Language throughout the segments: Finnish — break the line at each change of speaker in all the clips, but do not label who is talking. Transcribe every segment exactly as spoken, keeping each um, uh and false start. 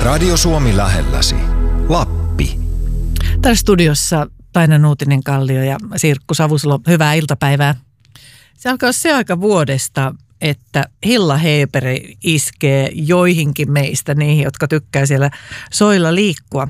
Radio Suomi lähelläsi. Lappi.
Täällä studiossa Taina Nuutinen-Kallio ja Sirkku Savusalo. Hyvää iltapäivää. Se alkaa se aika vuodesta, että hillaheeperi iskee joihinkin meistä, niihin, jotka tykkää siellä soilla liikkua.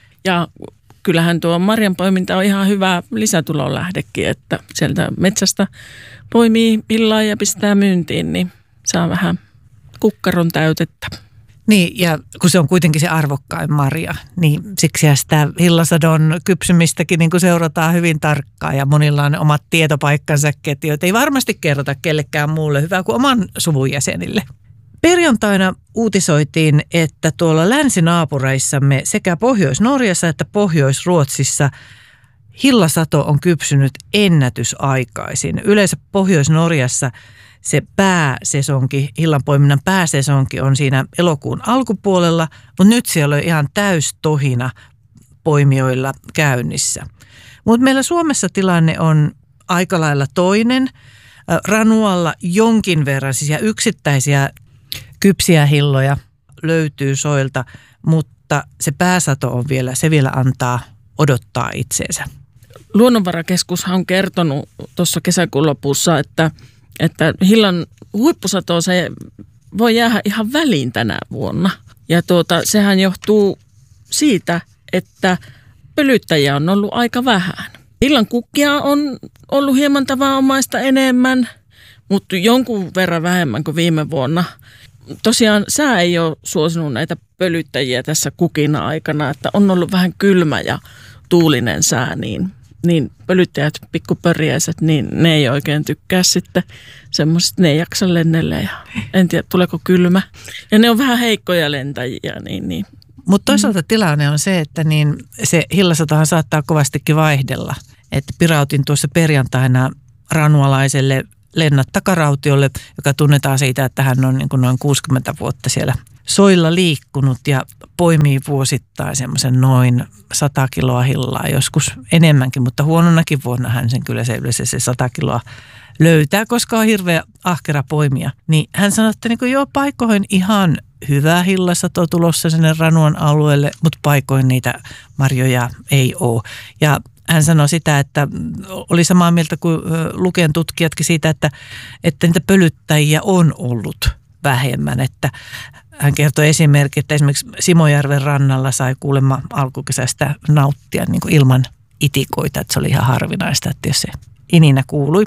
Ja kyllähän tuo marjanpoiminta on ihan hyvä lisätulonlähdekin, että sieltä metsästä poimii hillaa ja pistää myyntiin, niin saa vähän kukkaron täytettä.
Niin, ja kun se on kuitenkin se arvokkain marja, niin siksi sitä hillasadon kypsymistäkin niin kuin seurataan hyvin tarkkaan ja monilla on omat tietopaikkansa, joita ei varmasti kerrota kellekään muulle hyvää kuin oman suvun jäsenille. Perjantaina uutisoitiin, että tuolla länsinaapureissamme sekä Pohjois-Norjassa että Pohjois-Ruotsissa hillasato on kypsynyt ennätysaikaisin. Yleensä Pohjois-Norjassa se pääsesonki, hillanpoiminnan pääsesonki on siinä elokuun alkupuolella, mutta nyt siellä on ihan täystohina poimijoilla käynnissä. Mutta meillä Suomessa tilanne on aika lailla toinen. Ranualla jonkin verran siis yksittäisiä kypsiä hilloja löytyy soilta, mutta se pääsato on vielä, se vielä antaa odottaa itseensä.
Luonnonvarakeskushan on kertonut tuossa kesäkuun lopussa, että Että hillan huippusato se voi jäädä ihan väliin tänä vuonna. Ja tuota, sehän johtuu siitä, että pölyttäjiä on ollut aika vähän. Hillan kukkia on ollut hieman tavanomaista enemmän, mutta jonkun verran vähemmän kuin viime vuonna. Tosiaan sää ei ole suosinut näitä pölyttäjiä tässä kukina aikana, että on ollut vähän kylmä ja tuulinen sää, niin niin pölyttäjät, pikkupörjäiset, niin ne ei oikein tykkää sitten semmoiset, ne ei jaksa lennellä ja en tiedä, tuleeko kylmä. Ja ne on vähän heikkoja lentäjiä, niin niin.
Mutta toisaalta tilanne on se, että niin se hillasatohan saattaa kovastikin vaihdella. Että pirautin tuossa perjantaina ranualaiselle Lennart Takarautiolle, joka tunnetaan siitä, että hän on niin kuin noin kuusikymmentä vuotta siellä soilla liikkunut ja poimii vuosittain semmoisen noin sata kiloa hillaa, joskus enemmänkin, mutta huononakin vuonna hän sen kyllä se yleensä se sata kiloa löytää, koska on hirveä ahkera poimia. Niin hän sanoi, että niin kuin joo, paikoin ihan hyvää hillasato tulossa sinne Ranuan alueelle, mutta paikoin niitä marjoja ei ole. Ja hän sanoi sitä, että oli samaa mieltä kuin Luken tutkijatkin siitä, että, että niitä pölyttäjiä on ollut vähemmän. Että hän kertoi esimerkiksi, että esimerkiksi Simojärven rannalla sai kuulemma alkukesästä nauttia niin kuin ilman itikoita, että se oli ihan harvinaista, että jos se ininä kuului.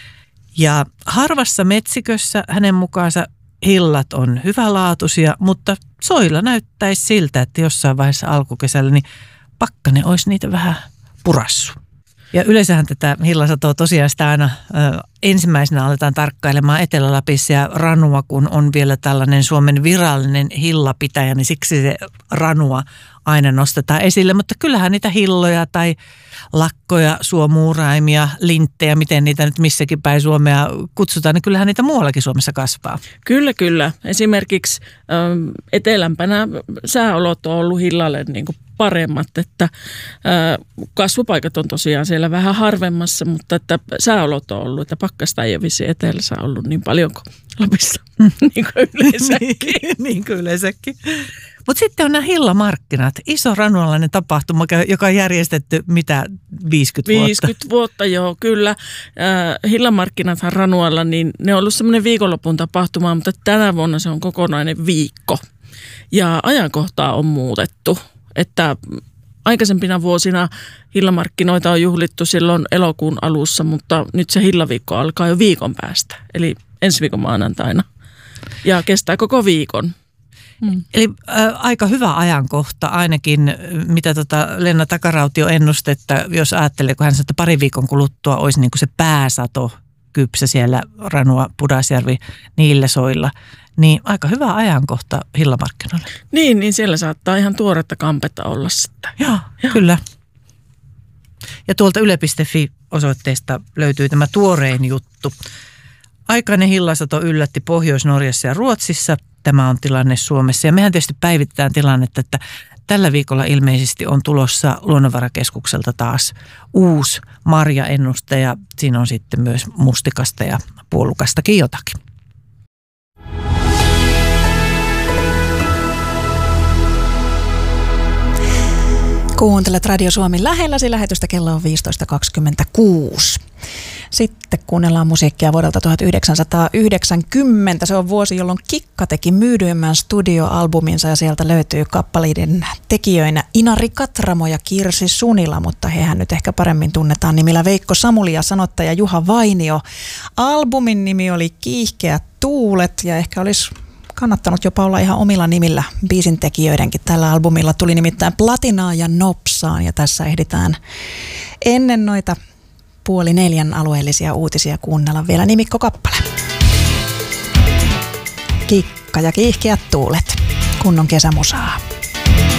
Ja harvassa metsikössä hänen mukaansa hillat on hyvälaatuisia, mutta soilla näyttäisi siltä, että jossain vaiheessa alkukesällä niin pakkanen olisi niitä vähän purassu. Ja yleensähän tätä hillasatoa tosiaan sitä aina ö, ensimmäisenä aletaan tarkkailemaan Etelä-Lapissa ja Ranua, kun on vielä tällainen Suomen virallinen hillapitäjä, niin siksi se Ranua aina nostetaan esille. Mutta kyllähän niitä hilloja tai lakkoja, suomuuraimia, linttejä, miten niitä nyt missäkin päin Suomea kutsutaan, niin kyllähän niitä muuallakin Suomessa kasvaa.
Kyllä, kyllä. Esimerkiksi ö, etelämpänä sääolot on ollut hillalle niin kuin paremmat, että ö, kasvupaikat on tosiaan siellä vähän harvemmassa, mutta että sääolot on ollut, että pakkasta ei ole vissi etelässä ollut niin paljon kuin Lapissa, niin kuin yleensäkin.
niin kuin yleensäkin. Mutta sitten on nämä hillamarkkinat, iso ranualainen tapahtuma, joka on järjestetty mitä viisikymmentä vuotta?
viisikymmentä vuotta, joo, kyllä. Äh, hillamarkkinathan Ranualla, niin ne on ollut semmoinen viikonlopun tapahtuma, mutta tänä vuonna se on kokonainen viikko. Ja ajankohtaa on muutettu, että aikaisempina vuosina hillamarkkinoita on juhlittu silloin elokuun alussa, mutta nyt se hillaviikko alkaa jo viikon päästä, eli ensi viikon maanantaina. Ja kestää koko viikon.
Hmm. Eli ä, aika hyvä ajankohta ainakin, mitä tota Lennart Takarautio ennusti, että jos ajattelee, kun hän sanoi, että pari viikon kuluttua olisi niin kuin se pääsato kypsä siellä Ranua, Pudasjärvi, niillä soilla, niin aika hyvä ajankohta hillamarkkinoille.
Niin, niin siellä saattaa ihan tuoretta kampetta olla sitten.
Joo, Joo. kyllä. Ja tuolta yle piste fi-osoitteesta löytyy tämä tuorein juttu. Aikainen hillasato yllätti Pohjois-Norjassa ja Ruotsissa. Tämä on tilanne Suomessa ja mehän tietysti päivitetään tilannetta, että tällä viikolla ilmeisesti on tulossa Luonnonvarakeskukselta taas uusi marjaennuste ja siinä on sitten myös mustikasta ja puolukastakin jotakin.
Kuuntelet Radio Suomi lähelläsi lähetystä, kello on viisitoista kaksikymmentäkuusi. Sitten kuunnellaan musiikkia vuodelta tuhatyhdeksänsataayhdeksänkymmentä. Se on vuosi, jolloin Kikka teki myydyimmän studioalbuminsa ja sieltä löytyy kappaleiden tekijöinä Inari Katramo ja Kirsi Sunila, mutta hehän nyt ehkä paremmin tunnetaan nimillä Veikko Samuli ja sanottaja Juha Vainio. Albumin nimi oli Kiihkeät tuulet ja ehkä olisi kannattanut jopa olla ihan omilla nimillä biisin tekijöidenkin. Tällä albumilla tuli nimittäin platinaa ja nopsaan ja tässä ehditään ennen noita puoli neljän alueellisia uutisia kuunnella vielä nimikkokappale. Kikka ja Kiihkeät tuulet, kunnon kesämusaa.